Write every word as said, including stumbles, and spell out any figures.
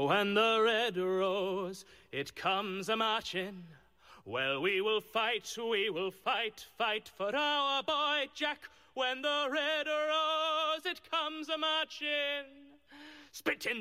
when the red rose, it comes a-marching, well, we will fight, we will fight, fight for our boy Jack. When the red rose, it comes a-marching, spit in